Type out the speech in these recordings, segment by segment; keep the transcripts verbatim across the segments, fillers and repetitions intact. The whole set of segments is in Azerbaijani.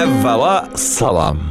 Əvvəla salam.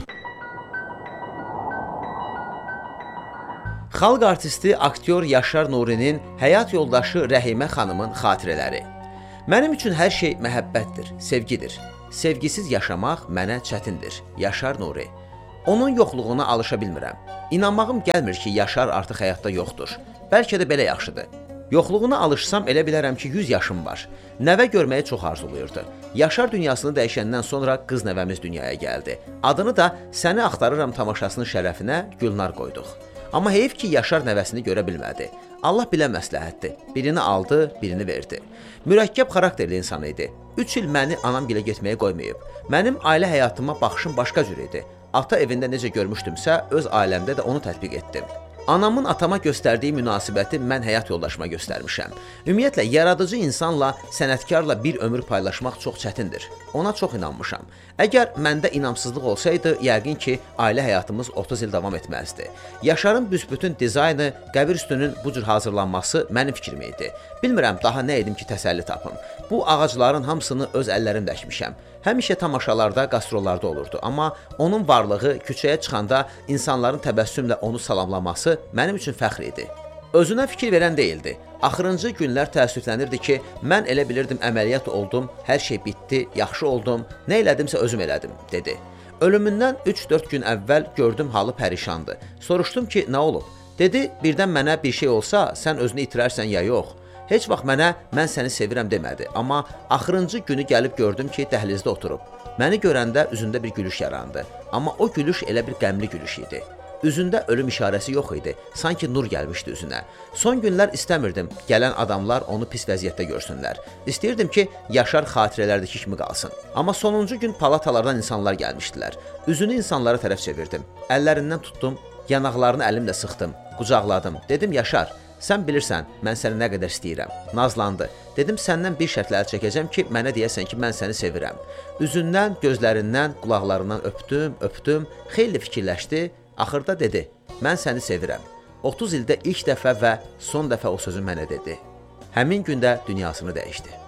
Xalq artisti, aktyor Yaşar Nurinin həyat yoldaşı Rəhimə xanımın xatirələri. Mənim üçün hər şey məhəbbətdir, sevgidir. Sevgisiz yaşamaq mənə çətindir. Yaşar Nuri. Onun yoxluğuna alışa bilmirəm. İnanmağım gəlmir ki, Yaşar artıq həyatda yoxdur. Bəlkə də belə yaxşıdır. Yoxluğuna alışsam elə bilərəm ki, yüz yaşım var. Nəvə görməyi çox arzuluyurdu. Yaşar dünyasını dəyişəndən sonra qız nəvəmiz dünyaya gəldi. Adını da Səni axtarıram tamaşasının şərəfinə Gülnar qoyduq. Amma heyif ki, Yaşar nəvəsini görə bilmədi. Allah bilə məsləhətdir. Birini aldı, birini verdi. Mürəkkəb xarakterli insan idi. Üç il məni anam gilə getməyə qoymayıb. Mənim ailə həyatıma baxışım başqa cür idi. Ata evində necə görmüşdümsə, öz ailəmdə də onu tətbiq etdim. Anamın atama göstərdiyi münasibəti mən həyat yoldaşıma göstərmişəm. Ümumiyyətlə, yaradıcı insanla, sənətkarla bir ömür paylaşmaq çox çətindir. Ona çox inanmışam. Əgər məndə inamsızlıq olsaydı, yəqin ki, ailə həyatımız otuz il davam etməzdi. Yaşarın büsbütün dizaynı, qəbir üstünün bu cür hazırlanması mənim fikrim idi. Bilmirəm, daha nə edim ki, təsəlli tapım. Bu ağacların hamısını öz əllərimlə əkmişəm. Həmişə tamaşalarda, qastrollarda olurdu. Amma onun varlığı küçəyə çıxanda insanların təbəssümlə onu salamlaması mənim üçün fəxr idi. Özünə fikir verən deyildi. Axırıncı günlər təəssüflənirdi ki, mən elə bilirdim əməliyyat oldum, hər şey bitdi, yaxşı oldum, nə elədimsə özüm elədim, dedi. Ölümündən üç dörd gün əvvəl gördüm halı pərişandı. Soruşdum ki, nə olub? Dedi, birdən mənə bir şey olsa, sən özünü itirərsən ya yox. Heç vaxt mənə mən səni sevirəm demədi, amma axırıncı günü gəlib gördüm ki, dəhlizdə oturub. Məni görəndə üzündə bir gülüş yarandı, amma o gülüş elə bir qəmli gülüş idi. Üzündə ölüm işarəsi yox idi, sanki nur gəlmişdi üzünə. Son günlər istəmirdim, gələn adamlar onu pis vəziyyətdə görsünlər. İstəyirdim ki, Yaşar xatirələrdəki kimi qalsın. Amma sonuncu gün palatalardan insanlar gəlmişdilər. Üzünü insanlara tərəf çevirdim. Əllərindən tutdum, yanaqlarını əlimlə sıxdım, qucaqladım. Dedim, Yaşar, sən bilirsən, mən səni nə qədər istəyirəm. Nazlandı. Dedim, səndən bir şərtlə əl çəkəcəm ki, mənə deyəsən ki, mən səni sevirəm. Üzündən, gözlərindən, qulaqlarından öpdüm, öpdüm, xeyli fikirləşdi. Axırda dedi, mən səni sevirəm. otuz ildə ilk dəfə və son dəfə o sözü mənə dedi. Həmin gündə dünyasını dəyişdi.